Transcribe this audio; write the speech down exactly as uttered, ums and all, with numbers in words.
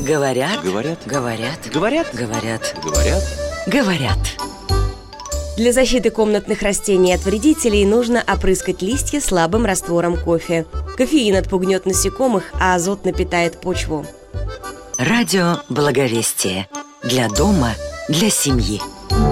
Говорят, Говорят. говорят, Говорят. говорят, Говорят. говорят. Для защиты комнатных растений от вредителей нужно опрыскать листья слабым раствором кофе. Кофеин отпугнет насекомых, а азот напитает почву. Радио Благовестие. Для дома, для семьи.